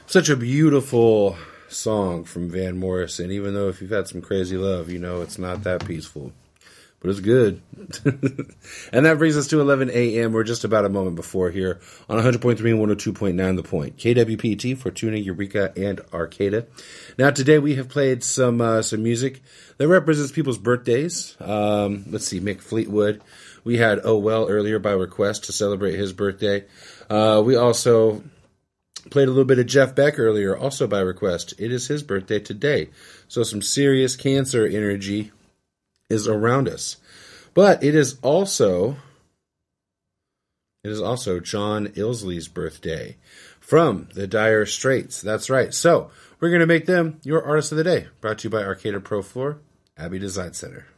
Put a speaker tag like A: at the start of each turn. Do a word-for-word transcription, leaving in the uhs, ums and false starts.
A: Such a beautiful song from Van Morrison, even though if you've had some crazy love, you know it's not that peaceful. But it's good. And that brings us to eleven a.m. We're just about a moment before here on one hundred point three and one oh two point nine The Point. K W P T, Fortuna, Eureka, and Arcata. Now today we have played some uh, some music that represents people's birthdays. Um, let's see, Mick Fleetwood. We had Oh Well earlier by request to celebrate his birthday. Uh, we also played a little bit of Jeff Beck earlier, also by request. It is his birthday today. So some serious cancer energy is around us. But it is also it is also John Illsley's birthday from the Dire Straits. That's right. So we're going to make them your artist of the day. Brought to you by Arcata Pro Floor, Abbey Design Center.